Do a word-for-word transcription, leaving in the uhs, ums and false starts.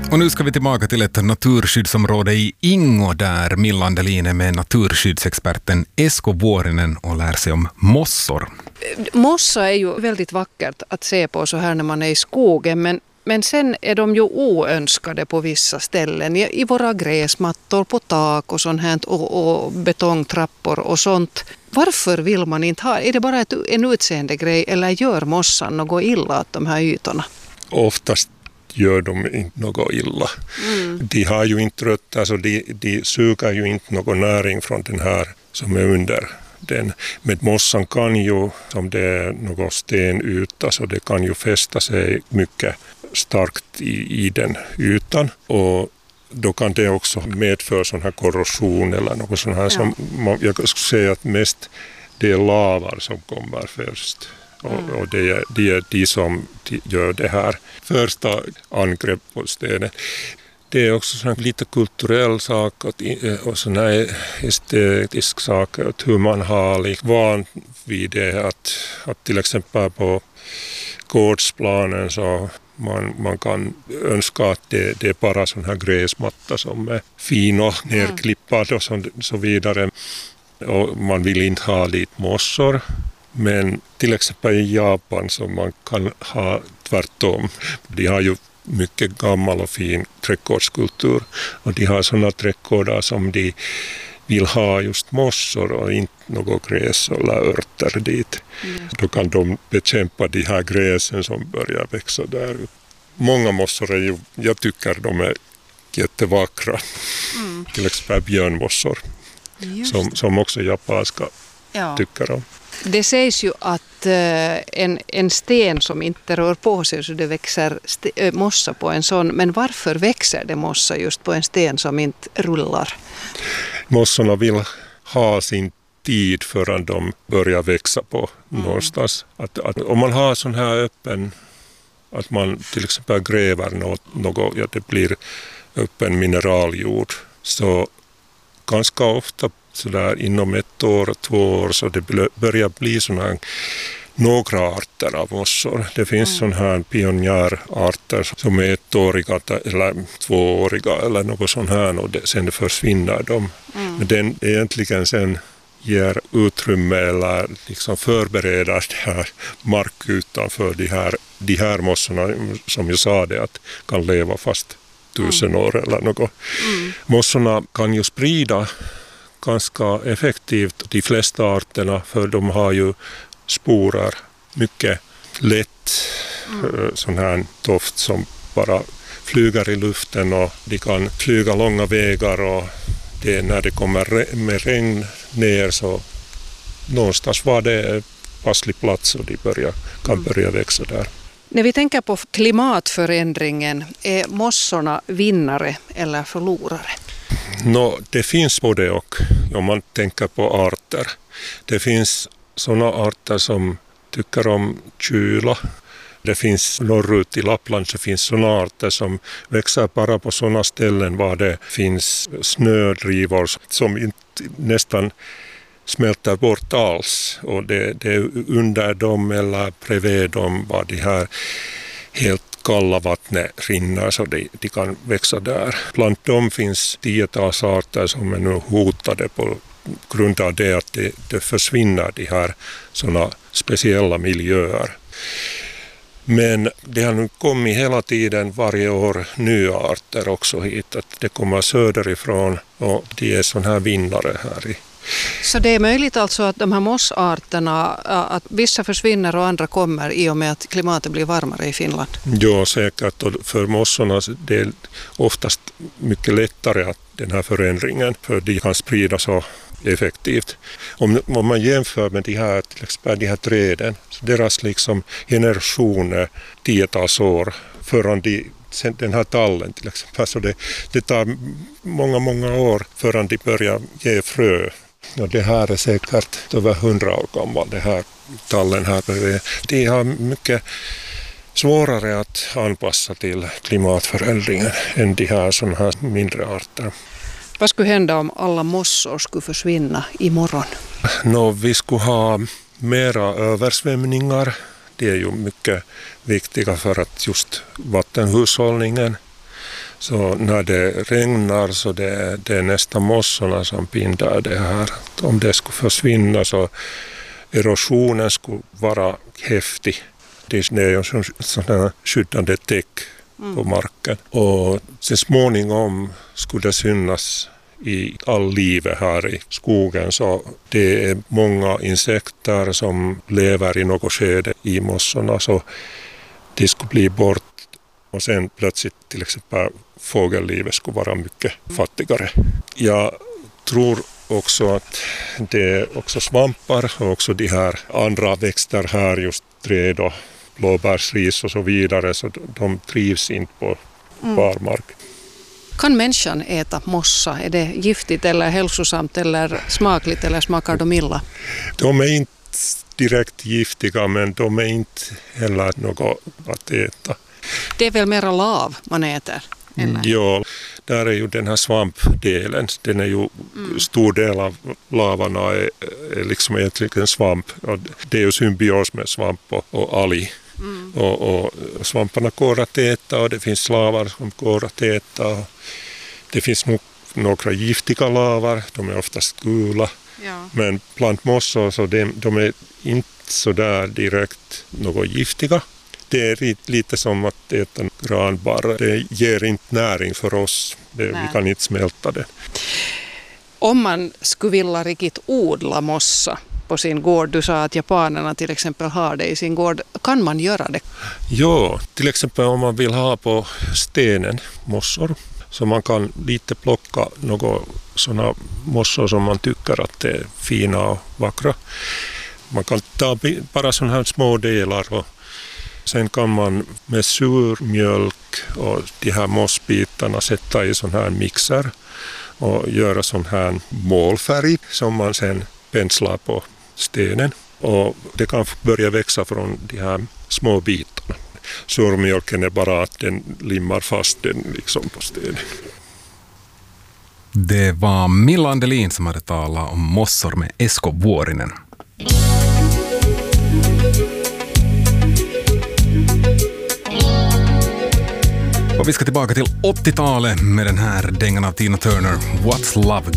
Och nu ska vi tillbaka till ett naturskyddsområde i Ingo där Millan Delin är med naturskyddsexperten Esko Vuorinen och lär sig om mossor. Mossa är ju väldigt vackert att se på så här när man är i skogen, men, men sen är de ju oönskade på vissa ställen. I, i våra gräsmattor, på tak och sånt här, och, och betongtrappor och sånt. Varför vill man inte ha? Är det bara ett, en utseende grej eller gör mossan något illa åt de här ytorna? Oftast gör de inte något illa. Mm. De har ju inte rötter, så de, de suger ju inte någon näring från den här som är under den. Men mossan kan ju, om det är någon stenyta, så det kan ju fästa sig mycket starkt i, i den ytan. Och då kan det också medföra sån här korrosion eller något sånt här. Ja. Som jag skulle säga att mest det är lavar som kommer först. Och, mm. och det, är, det är de som gör det här första angrepp på stenen. Det är också en lite kulturell sak och, och sån här estetisk sak, att hur man har liksom van vid det, att, att till exempel på gårdsplanen så man, man kan önska att det, det är bara sån här gräsmatta som är fin och nerklippad och så, så vidare. Och man vill inte ha lite mossor. Men till exempel i Japan så man kan ha tvärtom. De har ju mycket gammal och fin trädgårdskultur. Och de har sådana trädgårdar som de vill ha just mossor och inte något gräs eller örter dit. Mm. Då kan de bekämpa de här gräsen som börjar växa där. Många mossor är ju, jag tycker de är jättevackra. Mm. Till exempel björnmossor som, som också japanska ja. tycker om. Det sägs ju att en, en sten som inte rör på sig så det växer st- mossa på en sån. Men varför växer det mossa just på en sten som inte rullar? Mossorna vill ha sin tid förrän de börjar växa på mm. någonstans. Att, att om man har sån här öppen, att man till exempel gräver något, något ja, det blir öppen mineraljord, så ganska ofta så där inom ett år, två år, så det börjar bli såna här, några arter av mossor. Det finns mm. såna här pionjärarter som är ettåriga eller tvååriga eller något sånt här, och det, sen försvinner de. Mm. Men den egentligen sen ger utrymme eller liksom förbereder det här markytan för de här, de här mossorna som jag sa det, att kan leva fast tusen år eller något. Mm. Mossorna kan ju sprida ganska effektivt de flesta arterna, för de har ju sporer, mycket lätt mm. sån här doft som bara flyger i luften, och de kan flyga långa vägar, och det, när det kommer med regn ner så någonstans var det passlig plats och de börjar, kan börja växa där. När vi tänker på klimatförändringen, är mossorna vinnare eller förlorare? No, det finns både och, om man tänker på arter. Det finns sådana arter som tycker om kyla. Det finns norrut i Lappland så finns sådana arter som växer bara på sådana ställen var det finns snödrivor som inte nästan smälter bort alls. Och det, det är under dem eller bredvid dem var de här helt kalla vattnet rinner, så de, de kan växa där. Bland dem finns tiotals arter som är nu hotade på grund av det att det, det försvinner de här sådana speciella miljöer. Men det har nu kommit hela tiden varje år nya arter också hit. Att det kommer söderifrån och de är sådana här vinnare här i. Så det är möjligt alltså att de här mossarterna, att vissa försvinner och andra kommer i och med att klimatet blir varmare i Finland? Ja, säkert. Och för mossorna det är oftast mycket lättare att den här förändringen, för de kan sprida så effektivt. Om, om man jämför med de här, till exempel de här träden, så deras liksom generation är tiotals år förrän de, sen den här tallen till exempel, så det, det tar många, många år förrän de börjar ge frö. Och det här är säkert över hundra år gammal, det här tallen här. De har mycket svårare att anpassa till klimatförändringen än de här sådana här mindre arter. Vad skulle hända om alla mossor skulle försvinna imorgon? No, vi skulle ha mera översvämningar. Det är ju mycket viktiga för att just vattenhushållningen. Så när det regnar så det, det är nästan mossorna som bindar det här. Om det skulle försvinna så erosionen skulle vara häftig. Det är ju en sån här skyddande täck mm. på marken. Och så småningom skulle det synas i all livet här i skogen. Så det är många insekter som lever i något skede i mossorna. Så det skulle bli bort. Och sen plötsligt till exempel fågellivet skulle vara mycket fattigare. Jag tror också att det är också svampar och också de här andra växter här, just träd och blåbärsris och så vidare, så de trivs inte på barmark. Mm. Kan människan äta mossa? Är det giftigt eller hälsosamt eller smakligt eller smakar de illa? De är inte direkt giftiga, men de är inte heller något att äta. Det är väl mera lav man äter? Eller? Ja, där är ju den här svampdelen. Den är ju mm. stor del av lavarna är, är liksom egentligen svamp. Och det är ju symbios med svamp och, och alg. Mm. Och, och svamparna går att äta och det finns lavar som går att äta. Och det finns nog några giftiga lavar, de är oftast gula. Ja. Men plantmossor så de, de är inte så där direkt något giftiga. Det är lite som att äta granbarr. Det ger inte näring för oss. Det, vi kan inte smälta det. Om man skulle vilja riktigt odla mossa på sin gård, du sa att japanerna till exempel har det i sin gård, kan man göra det? Ja, till exempel om man vill ha på stenen mossor. Så man kan lite plocka några sådana mossor som man tycker att det är fina och vackra. Man kan ta bara sådana här små delar och sen kan man med surmjölk och de här mossbitarna sätta i sån här mixer och göra sån här målfärg som man sen penslar på stenen. Och det kan börja växa från de här små bitarna. Surmjölken är bara att den limmar fast den liksom på stenen. Det var Milla Andelin som hade talat om mossor med Esko Vuorinen. Och vi ska tillbaka till åttiotalet med den här dängan av Tina Turner, What's Love